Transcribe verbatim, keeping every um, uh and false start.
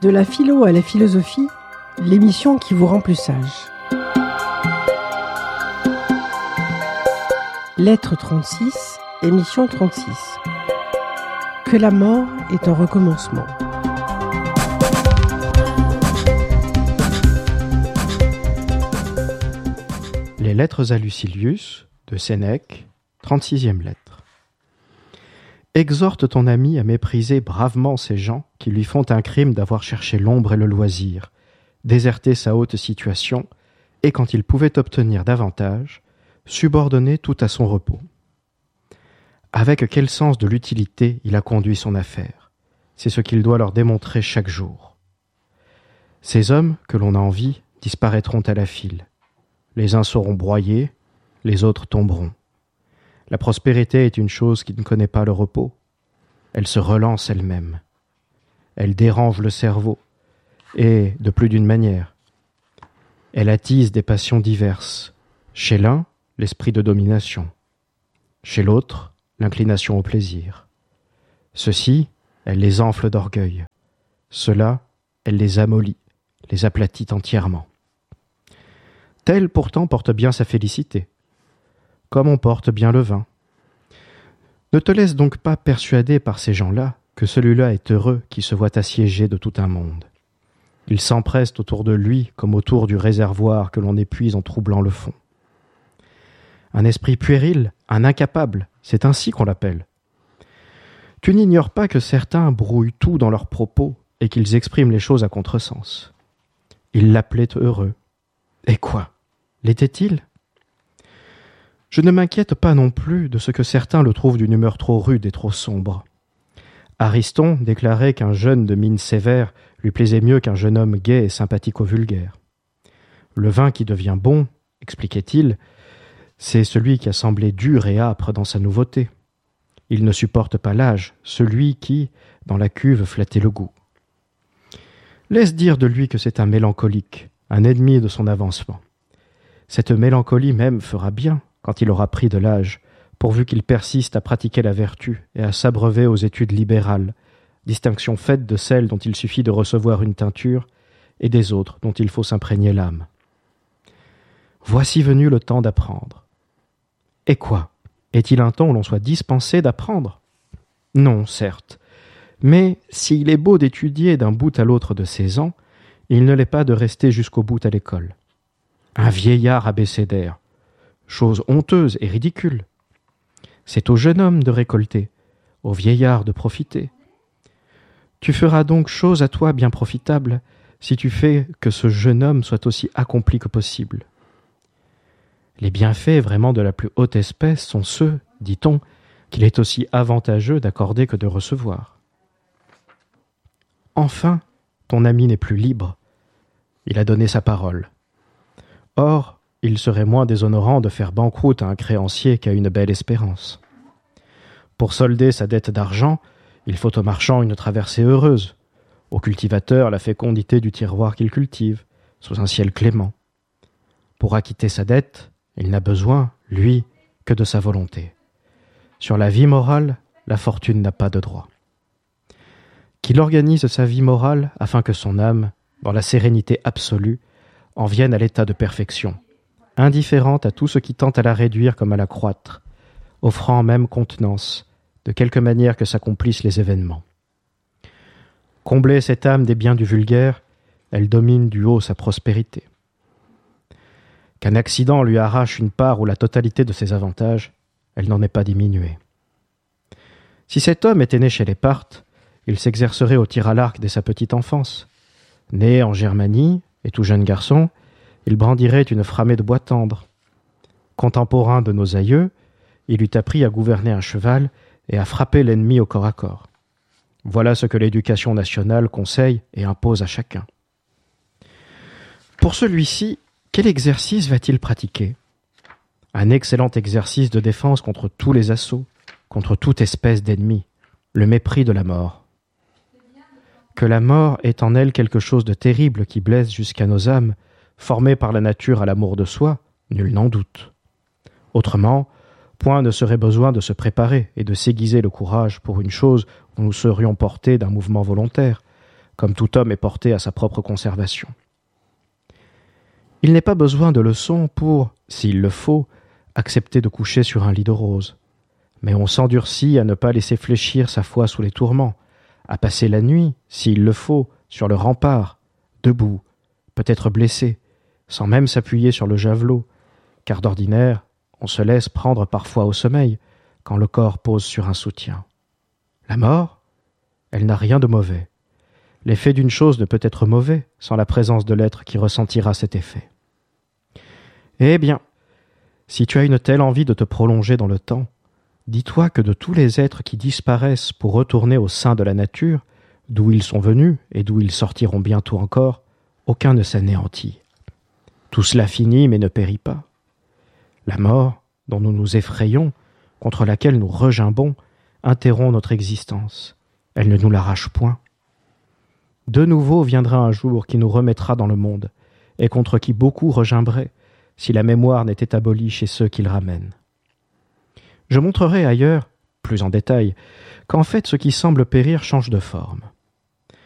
De la philo à la philosophie, l'émission qui vous rend plus sage. Lettre trente-six, émission trente-six. Que la mort est un recommencement. Les lettres à Lucilius, de Sénèque, trente-sixième lettre. Exhorte ton ami à mépriser bravement ces gens qui lui font un crime d'avoir cherché l'ombre et le loisir, déserté sa haute situation, et quand il pouvait obtenir davantage, subordonner tout à son repos. Avec quel sens de l'utilité il a conduit son affaire, c'est ce qu'il doit leur démontrer chaque jour. Ces hommes que l'on a envie disparaîtront à la file. Les uns seront broyés, les autres tomberont. La prospérité est une chose qui ne connaît pas le repos. Elle se relance elle-même. Elle dérange le cerveau, et de plus d'une manière. Elle attise des passions diverses. Chez l'un, l'esprit de domination. Chez l'autre, l'inclination au plaisir. Ceux-ci, elle les enfle d'orgueil. Ceux-là, elle les amollit, les aplatit entièrement. Tel pourtant porte bien sa félicité, comme on porte bien le vin. Ne te laisse donc pas persuader par ces gens-là que celui-là est heureux qui se voit assiégé de tout un monde. Ils s'empressent autour de lui comme autour du réservoir que l'on épuise en troublant le fond. Un esprit puéril, un incapable, c'est ainsi qu'on l'appelle. Tu n'ignores pas que certains brouillent tout dans leurs propos et qu'ils expriment les choses à contresens. Ils l'appelaient heureux. Et quoi ? L'était-il ? Je ne m'inquiète pas non plus de ce que certains le trouvent d'une humeur trop rude et trop sombre. Ariston déclarait qu'un jeune de mine sévère lui plaisait mieux qu'un jeune homme gai et sympathique au vulgaire. Le vin qui devient bon, expliquait-il, c'est celui qui a semblé dur et âpre dans sa nouveauté. Il ne supporte pas l'âge, celui qui, dans la cuve, flattait le goût. Laisse dire de lui que c'est un mélancolique, un ennemi de son avancement. Cette mélancolie même fera bien, quand il aura pris de l'âge, pourvu qu'il persiste à pratiquer la vertu et à s'abreuver aux études libérales, distinction faite de celles dont il suffit de recevoir une teinture et des autres dont il faut s'imprégner l'âme. Voici venu le temps d'apprendre. Et quoi ? Est-il un temps où l'on soit dispensé d'apprendre ? Non, certes. Mais s'il est beau d'étudier d'un bout à l'autre de ses ans, il ne l'est pas de rester jusqu'au bout à l'école. Un vieillard abécédaire, chose honteuse et ridicule. C'est au jeune homme de récolter, au vieillard de profiter. Tu feras donc chose à toi bien profitable, si tu fais que ce jeune homme soit aussi accompli que possible. Les bienfaits vraiment de la plus haute espèce sont ceux, dit-on, qu'il est aussi avantageux d'accorder que de recevoir. Enfin, ton ami n'est plus libre. Il a donné sa parole. Or, il serait moins déshonorant de faire banqueroute à un créancier qu'à une belle espérance. Pour solder sa dette d'argent, il faut au marchand une traversée heureuse, au cultivateur la fécondité du terroir qu'il cultive, sous un ciel clément. Pour acquitter sa dette, il n'a besoin, lui, que de sa volonté. Sur la vie morale, la fortune n'a pas de droit. Qu'il organise sa vie morale afin que son âme, dans la sérénité absolue, en vienne à l'état de perfection, indifférente à tout ce qui tente à la réduire comme à la croître, offrant même contenance, de quelque manière que s'accomplissent les événements. Combler cette âme des biens du vulgaire, elle domine du haut sa prospérité. Qu'un accident lui arrache une part ou la totalité de ses avantages, elle n'en est pas diminuée. Si cet homme était né chez les Parthes, il s'exercerait au tir à l'arc dès sa petite enfance. Né en Germanie, et tout jeune garçon, il brandirait une framée de bois tendre. Contemporain de nos aïeux, il eût appris à gouverner un cheval et à frapper l'ennemi au corps à corps. Voilà ce que l'éducation nationale conseille et impose à chacun. Pour celui-ci, quel exercice va-t-il pratiquer ? Un excellent exercice de défense contre tous les assauts, contre toute espèce d'ennemi, le mépris de la mort. Que la mort est en elle quelque chose de terrible qui blesse jusqu'à nos âmes, formées par la nature à l'amour de soi, nul n'en doute. Autrement, point ne serait besoin de se préparer et de s'aiguiser le courage pour une chose où nous serions portés d'un mouvement volontaire, comme tout homme est porté à sa propre conservation. Il n'est pas besoin de leçons pour, s'il le faut, accepter de coucher sur un lit de rose. Mais on s'endurcit à ne pas laisser fléchir sa foi sous les tourments, à passer la nuit, s'il le faut, sur le rempart, debout, peut-être blessé, sans même s'appuyer sur le javelot, car d'ordinaire, on se laisse prendre parfois au sommeil quand le corps pose sur un soutien. La mort, elle n'a rien de mauvais. L'effet d'une chose ne peut être mauvais sans la présence de l'être qui ressentira cet effet. Eh bien, si tu as une telle envie de te prolonger dans le temps, dis-toi que de tous les êtres qui disparaissent pour retourner au sein de la nature, d'où ils sont venus et d'où ils sortiront bientôt encore, aucun ne s'anéantit. Tout cela finit mais ne périt pas. La mort, dont nous nous effrayons, contre laquelle nous regimbons, interrompt notre existence. Elle ne nous l'arrache point. De nouveau viendra un jour qui nous remettra dans le monde, et contre qui beaucoup regimberaient, si la mémoire n'était abolie chez ceux qui le ramènent. Je montrerai ailleurs, plus en détail, qu'en fait ce qui semble périr change de forme.